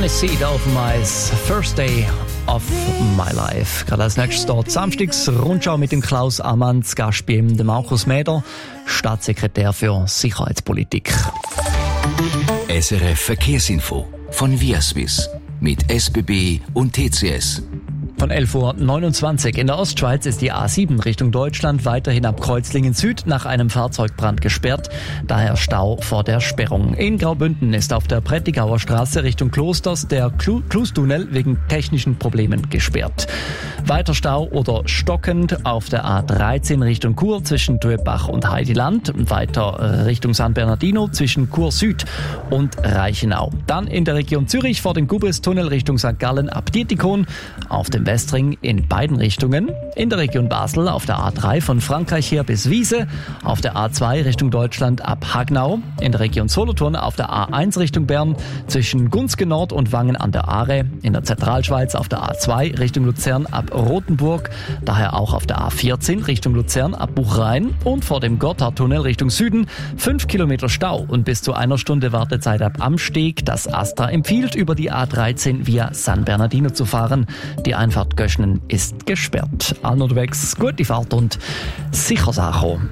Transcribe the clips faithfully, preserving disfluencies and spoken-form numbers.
Seed auf Mais, First Day of My Life. Gerade als nächstes dort Samstags Rundschau mit dem Klaus Ammann, Gast bei dem Markus Mäder, Staatssekretär für Sicherheitspolitik. S R F Verkehrsinfo von Viaswiss mit S B B und T C S. Von elf Uhr neunundzwanzig in der Ostschweiz ist die A sieben Richtung Deutschland weiterhin ab Kreuzlingen Süd nach einem Fahrzeugbrand gesperrt. Daher Stau vor der Sperrung. In Graubünden ist auf der Prättigauer Straße Richtung Klosters der Klustunnel wegen technischen Problemen gesperrt. Weiter Stau oder stockend auf der A dreizehn Richtung Chur zwischen Döbach und Heideland. Weiter Richtung San Bernardino zwischen Chur Süd und Reichenau. Dann in der Region Zürich vor dem Gubristunnel Richtung Sankt Gallen ab Dietikon. Auf dem Westring in beiden Richtungen. In der Region Basel auf der A drei von Frankreich her bis Wiese. Auf der A zwei Richtung Deutschland ab Hagnau. In der Region Solothurn auf der A eins Richtung Bern zwischen Gunzgen Nord und Wangen an der Aare. In der Zentralschweiz auf der A zwei Richtung Luzern ab Rothenburg. Daher auch auf der A vierzehn Richtung Luzern ab Buchrein. Und vor dem Gotthardtunnel Richtung Süden fünf Kilometer Stau und bis zu einer Stunde Wartezeit ab Amsteg. Das AStA empfiehlt, über die A dreizehn via San Bernardino zu fahren. Die Einfahrt Göschnen ist gesperrt. Allen unterwegs gute Fahrt und sicher ankommen.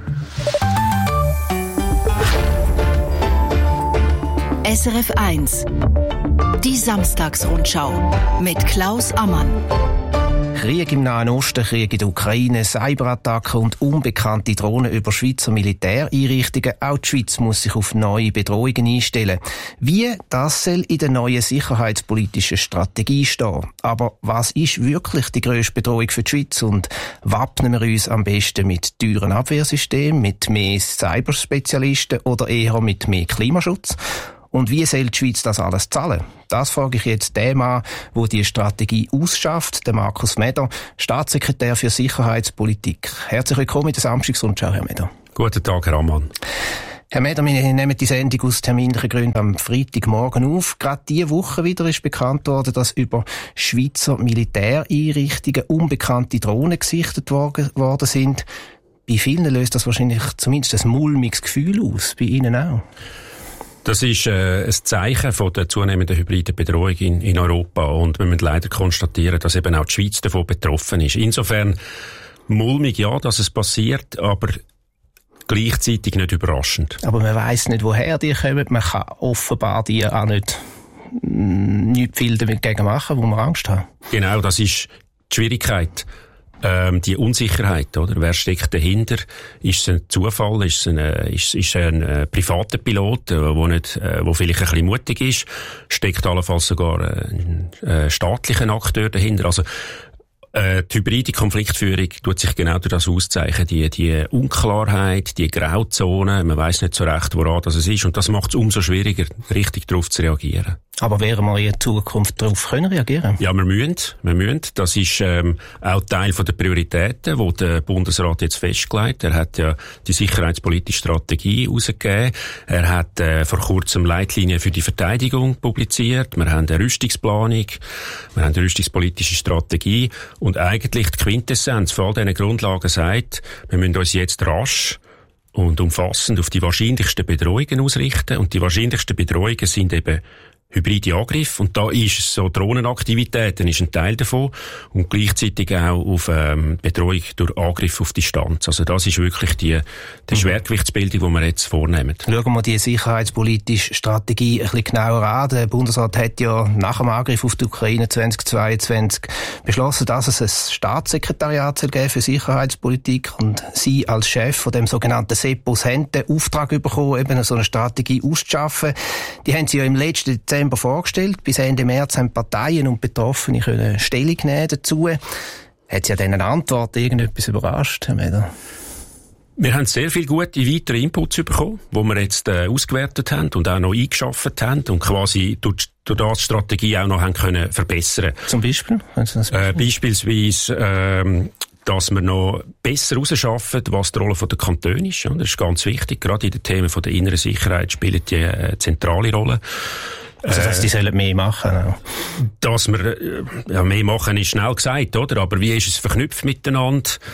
S R F eins. Die Samstagsrundschau mit Klaus Ammann. Krieg im Nahen Osten, Krieg in der Ukraine, Cyberattacken und unbekannte Drohnen über Schweizer Militäreinrichtungen. Auch die Schweiz muss sich auf neue Bedrohungen einstellen. Wie, das soll in der neuen sicherheitspolitischen Strategie stehen. Aber was ist wirklich die grösste Bedrohung für die Schweiz? Und wappnen wir uns am besten mit teuren Abwehrsystemen, mit mehr Cyberspezialisten oder eher mit mehr Klimaschutz? Und wie soll die Schweiz das alles zahlen? Das frage ich jetzt dem an, der die Strategie ausschafft, der Markus Mäder, Staatssekretär für Sicherheitspolitik. Herzlich willkommen in der Samstagsrundschau, Herr Mäder. Guten Tag, Herr Ammann. Herr Mäder, wir nehmen die Sendung aus terminlichen Gründen am Freitagmorgen auf. Gerade diese Woche wieder ist bekannt worden, dass über Schweizer Militäreinrichtungen unbekannte Drohnen gesichtet worden sind. Bei vielen löst das wahrscheinlich zumindest ein mulmiges Gefühl aus, bei Ihnen auch. Das ist äh, ein Zeichen von der zunehmenden hybriden Bedrohung in, in Europa und wir müssen leider konstatieren, dass eben auch die Schweiz davon betroffen ist. Insofern mulmig, ja, dass es passiert, aber gleichzeitig nicht überraschend. Aber man weiss nicht, woher die kommen. Man kann offenbar die auch nicht, nicht viel dagegen machen, wo man Angst hat. Genau, das ist die Schwierigkeit. Ähm, die Unsicherheit, oder? Wer steckt dahinter? Ist es ein Zufall? Ist es ein, ist, ist ein äh, privater Pilot, äh, wo nicht, äh, wo vielleicht ein bisschen mutig ist? Steckt allenfalls sogar ein äh, staatlicher Akteur dahinter? Also, Äh, die hybride Konfliktführung tut sich genau durch das auszeichnen. Die, die Unklarheit, die Grauzone, man weiss nicht so recht, woran das ist. Und das macht es umso schwieriger, richtig darauf zu reagieren. Aber werden wir in Zukunft darauf können reagieren? Ja, wir müssen. Wir müssen. Das ist ähm, auch Teil von der Prioritäten, die der Bundesrat jetzt festgelegt hat. Er hat ja die sicherheitspolitische Strategie herausgegeben. Er hat äh, vor kurzem Leitlinien für die Verteidigung publiziert. Wir haben eine Rüstungsplanung. Wir haben eine rüstungspolitische Strategie. Und eigentlich die Quintessenz von all diesen Grundlagen sagt, wir müssen uns jetzt rasch und umfassend auf die wahrscheinlichsten Bedrohungen ausrichten. Und die wahrscheinlichsten Bedrohungen sind eben hybride Angriffe. Und da ist so Drohnenaktivitäten ist ein Teil davon. Und gleichzeitig auch auf ähm, Bedrohung durch Angriff auf Distanz. Also das ist wirklich die, die Schwergewichtsbildung, die wir jetzt vornehmen. Schauen wir die sicherheitspolitische Strategie ein bisschen genauer an. Der Bundesrat hat ja nach dem Angriff auf die Ukraine zweitausendzweiundzwanzig beschlossen, dass es ein Staatssekretariat soll geben für Sicherheitspolitik. Und Sie als Chef von dem sogenannten SEPOS haben den Auftrag bekommen, eben so eine Strategie auszuschaffen. Die haben Sie ja im letzten Dezember vorgestellt. Bis Ende März haben Parteien und Betroffene können Stellung nehmen dazu. Hat Sie an diesen Antworten irgendetwas überrascht, Herr Mäder? Wir haben sehr viele gute weitere Inputs bekommen, die wir jetzt äh, ausgewertet haben und auch noch eingeschafft haben und quasi durch, durch das die Strategie auch noch haben können verbessern. Zum Beispiel? Das äh, beispielsweise ähm, dass wir noch besser herausschaffen, was die Rolle der Kantone ist. Das ist ganz wichtig. Gerade in den Themen der inneren Sicherheit spielen die eine zentrale Rolle. Also, dass die sollen mehr machen. Auch. Dass wir, ja, mehr machen ist schnell gesagt, oder? Aber wie ist es verknüpft miteinander?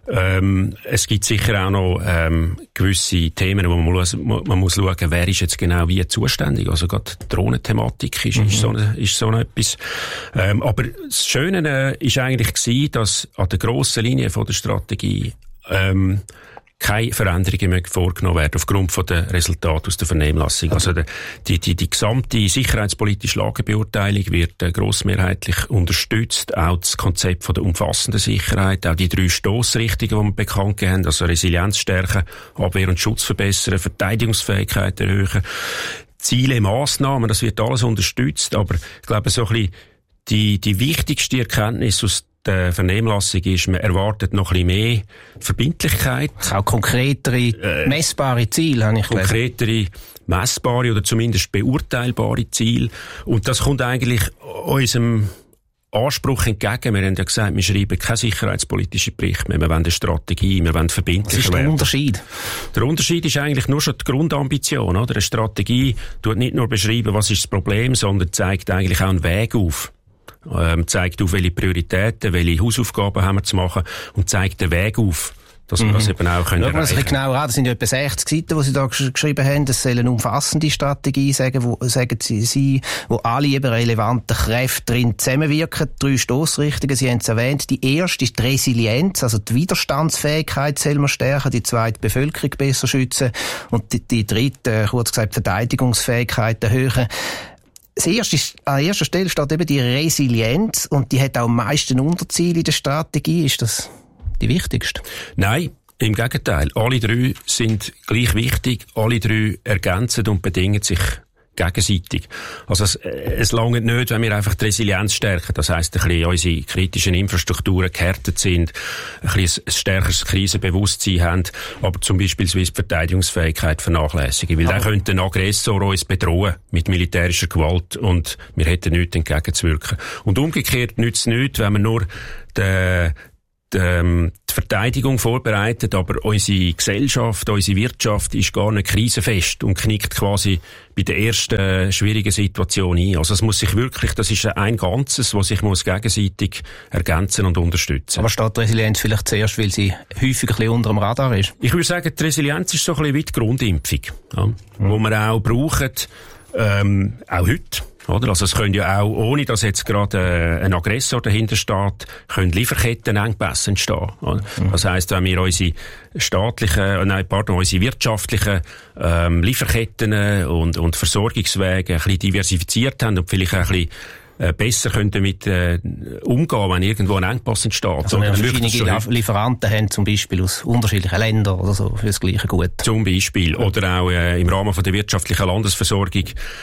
Ähm, es gibt sicher auch noch ähm, gewisse Themen, wo man muss, man muss schauen, wer ist jetzt genau wie zuständig. Also gerade die Drohnenthematik ist, mhm. ist, so, eine, ist so etwas. Ähm, aber das Schöne äh, ist eigentlich gewesen, dass an der grossen Linie von der Strategie ähm, keine Veränderungen mehr vorgenommen werden aufgrund von den Resultaten aus der Vernehmlassung. Also die, die, die, die gesamte sicherheitspolitische Lagebeurteilung wird äh, grossmehrheitlich unterstützt. Auch das Konzept von der umfassenden Sicherheit, auch die drei Stossrichtungen, die wir bekannt gegeben haben, also Resilienz stärken, Abwehr und Schutz verbessern, Verteidigungsfähigkeit erhöhen, Ziele, Massnahmen, das wird alles unterstützt. Aber ich glaube, so ein bisschen die, die wichtigste Erkenntnis aus der Vernehmlassung ist, man erwartet noch ein bisschen mehr Verbindlichkeit. Auch konkretere, äh, messbare Ziele, habe ich gelesen. Konkretere, messbare oder zumindest beurteilbare Ziele. Und das kommt eigentlich unserem Anspruch entgegen. Wir haben ja gesagt, wir schreiben keine sicherheitspolitische Berichte mehr. Wir wollen eine Strategie, wir wollen verbindlich werden. Was ist der Unterschied? Der Unterschied ist eigentlich nur schon die Grundambition, oder? Eine Strategie tut nicht nur beschreiben, was ist das Problem, sondern zeigt eigentlich auch einen Weg auf. Ähm, zeigt auf, welche Prioritäten, welche Hausaufgaben haben wir zu machen und zeigt den Weg auf, dass wir mhm. das eben auch können erreichen. Das ein bisschen genauer an. Das sind ja etwa sechzig Seiten, die Sie da gesch- geschrieben haben. Das soll eine umfassende Strategie sagen, wo, sagen Sie, Sie, wo alle eben relevanten Kräfte drin zusammenwirken. Drei Stossrichtungen, Sie haben es erwähnt. Die erste ist die Resilienz, also die Widerstandsfähigkeit soll man stärken, die zweite die Bevölkerung besser schützen und die, die dritte, kurz gesagt, Verteidigungsfähigkeit erhöhen. Das erste ist, an erster Stelle steht eben die Resilienz und die hat auch am meisten Unterziele in der Strategie. Ist das die wichtigste? Nein, im Gegenteil. Alle drei sind gleich wichtig. Alle drei ergänzen und bedingen sich gegenseitig. Also es, es langt nicht, wenn wir einfach die Resilienz stärken. Das heisst, ein bisschen unsere kritischen Infrastrukturen gehärtet sind, ein bisschen ein stärkeres Krisenbewusstsein haben, aber zum Beispiel die Verteidigungsfähigkeit vernachlässigen. Weil dann könnte ein Aggressor uns bedrohen mit militärischer Gewalt und wir hätten nichts entgegenzuwirken. Und umgekehrt nützt es nichts, wenn wir nur den Die, ähm, die Verteidigung vorbereitet, aber unsere Gesellschaft, unsere Wirtschaft ist gar nicht krisenfest und knickt quasi bei der ersten schwierigen Situation ein. Also es muss sich wirklich, das ist ein Ganzes, das sich muss gegenseitig ergänzen und unterstützen. Aber steht die Resilienz vielleicht zuerst, weil sie häufig ein bisschen unter dem Radar ist? Ich würde sagen, die Resilienz ist so ein bisschen wie die Grundimpfung, ja, mhm. wo wir auch brauchen, ähm, auch heute. Oder? Also es können ja auch, ohne dass jetzt gerade äh, ein Aggressor dahinter steht, können Lieferkettenengpässe entstehen. Oder? Mhm. Das heisst, wenn wir unsere staatlichen, äh, nein, pardon, unsere wirtschaftlichen ähm, Lieferketten und, und Versorgungswege ein bisschen diversifiziert haben und vielleicht auch ein bisschen äh, besser können damit äh, umgehen, wenn irgendwo ein Engpass entsteht. Also wenn wir verschiedene Lieferanten haben, zum Beispiel aus unterschiedlichen Ländern oder so, für das gleiche Gut. Zum Beispiel. Oder auch äh, im Rahmen von der wirtschaftlichen Landesversorgung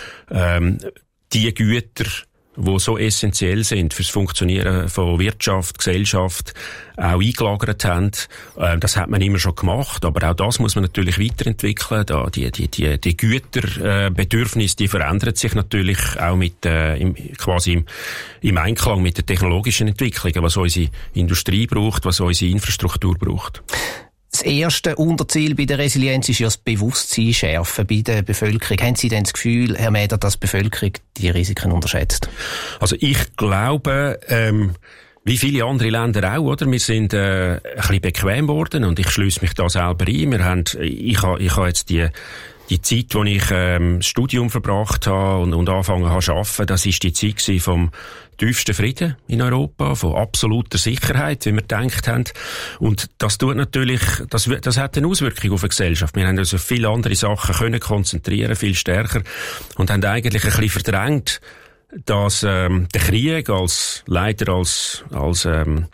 ähm, die Güter, die so essentiell sind fürs Funktionieren von Wirtschaft, Gesellschaft, auch eingelagert haben. Äh, das hat man immer schon gemacht, aber auch das muss man natürlich weiterentwickeln. Da die, die, die, die Güterbedürfnisse, äh, die verändern sich natürlich auch mit, äh, im, quasi im, im Einklang mit den technologischen Entwicklungen, was unsere Industrie braucht, was unsere Infrastruktur braucht. Das erste Unterziel bei der Resilienz ist ja das Bewusstsein schärfen bei der Bevölkerung. Haben Sie denn das Gefühl, Herr Meder, dass die Bevölkerung die Risiken unterschätzt? Also ich glaube, ähm, wie viele andere Länder auch, oder? Wir sind äh, ein bisschen bequem geworden und ich schließe mich da selber ein. Wir haben, ich habe ich ha jetzt die Die Zeit, wo ich ähm, das Studium verbracht habe und, und angefangen habe zu arbeiten, das ist die Zeit gewesen vom tiefsten Frieden in Europa, von absoluter Sicherheit, wie wir gedacht haben. Und das tut natürlich, das, das hat eine Auswirkung auf die Gesellschaft. Wir haben also viele andere Sachen können konzentrieren, viel stärker, und haben eigentlich ein bisschen verdrängt, dass ähm, der Krieg als leider als als ähm,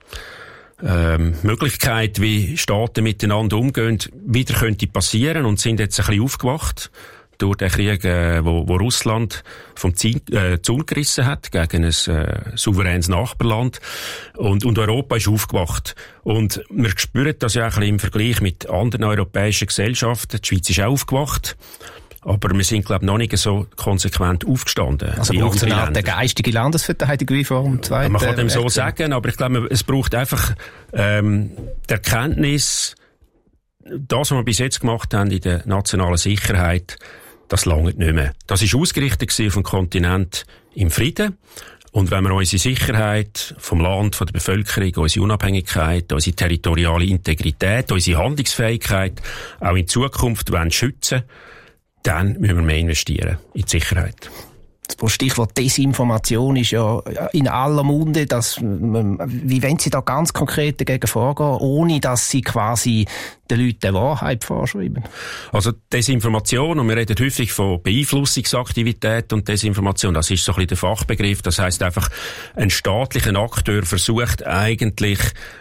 Ähm, Möglichkeit, wie Staaten miteinander umgehen, wieder könnte passieren, und sind jetzt ein bisschen aufgewacht durch den Krieg, äh, wo, wo Russland vom Zaun äh, gerissen hat gegen ein äh, souveränes Nachbarland, und, und Europa ist aufgewacht. Und wir spüren das ja auch ein bisschen im Vergleich mit anderen europäischen Gesellschaften. Die Schweiz ist auch aufgewacht. Aber wir sind, glaube ich, noch nicht so konsequent aufgestanden. Also braucht es eine Art der geistige Landesverteidigung wie vor dem Zweiten Man kann dem so Weltkrieg sagen, aber ich glaube, es braucht einfach ähm, die Erkenntnis, das, was wir bis jetzt gemacht haben in der nationalen Sicherheit, das langt nicht mehr. Das ist ausgerichtet auf den Kontinent im Frieden, Und wenn wir unsere Sicherheit vom Land, von der Bevölkerung, unsere Unabhängigkeit, unsere territoriale Integrität, unsere Handlungsfähigkeit auch in Zukunft wollen schützen, dann müssen wir mehr investieren in die Sicherheit. Das Stichwort Desinformation ist ja in aller Munde. Dass, wie wollen Sie da ganz konkret dagegen vorgehen, ohne dass Sie quasi den Leuten die Wahrheit vorschreiben? Also Desinformation, und wir reden häufig von Beeinflussungsaktivität und Desinformation, das ist so ein bisschen der Fachbegriff. Das heisst einfach, ein staatlicher Akteur versucht eigentlich,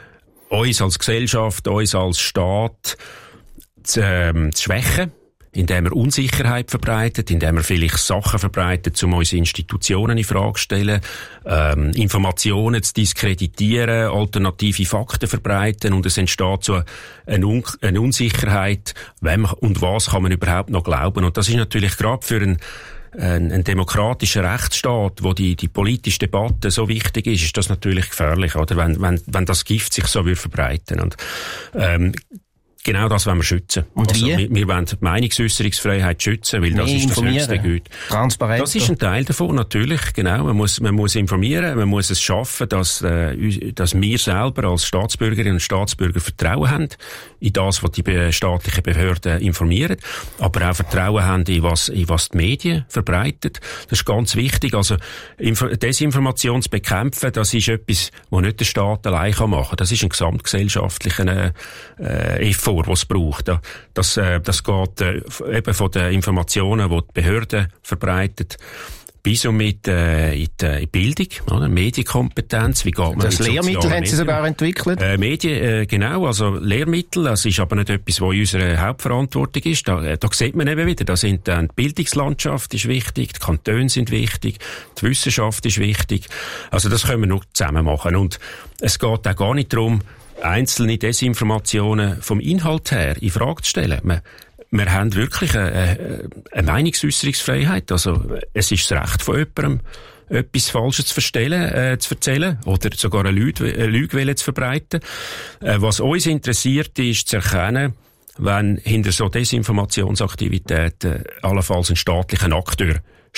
uns als Gesellschaft, uns als Staat zu, ähm, zu schwächen, indem er Unsicherheit verbreitet, indem er vielleicht Sachen verbreitet, um unsere Institutionen in Frage zu stellen, ähm, Informationen zu diskreditieren, alternative Fakten verbreiten, und es entsteht so eine, Un- eine Unsicherheit, wem und was kann man überhaupt noch glauben. Und das ist natürlich gerade für einen Ein, ein demokratischer Rechtsstaat, wo die, die politische Debatte so wichtig ist, ist das natürlich gefährlich, oder? Wenn, wenn, wenn das Gift sich so würde verbreiten. Und, ähm, genau das wollen wir schützen. Und also, wie? Wir, wir wollen die Meinungsäusserungsfreiheit schützen, weil das Mehr ist das höchste Gut. Transparent. Das ist ein Teil davon, natürlich, genau. Man muss, man muss informieren, man muss es schaffen, dass, äh, dass wir selber als Staatsbürgerinnen und Staatsbürger Vertrauen haben in das, was die staatlichen Behörden informieren, aber auch Vertrauen haben in was, in was die Medien verbreiten. Das ist ganz wichtig. Also, Desinformation zu bekämpfen, das ist etwas, was nicht der Staat allein machen kann. Das ist ein gesamtgesellschaftlicher äh, Effort, was es braucht. Das, äh, das geht äh, eben von den Informationen, die die Behörden verbreiten, bis und mit äh, in die Bildung, oder? Medienkompetenz. Wie geht man das Lehrmittel haben Sie sogar entwickelt? Äh, Medien, äh, genau, also Lehrmittel. Das ist aber nicht etwas, was in unserer Hauptverantwortung ist. Da, äh, da sieht man eben wieder, da sind dann die Bildungslandschaft ist wichtig, die Kantone sind wichtig, die Wissenschaft ist wichtig. Also das können wir nur zusammen machen. Und es geht auch gar nicht darum, einzelne Desinformationen vom Inhalt her in Frage zu stellen. Wir, wir haben wirklich eine, eine Meinungsäusserungsfreiheit. Also, es ist das Recht von jemandem, etwas Falsches zu verstellen, äh, zu erzählen, oder sogar eine Lüge, eine Lüge zu verbreiten. Äh, was uns interessiert, ist zu erkennen, wenn hinter so Desinformationsaktivitäten allenfalls ein staatlicher Akteur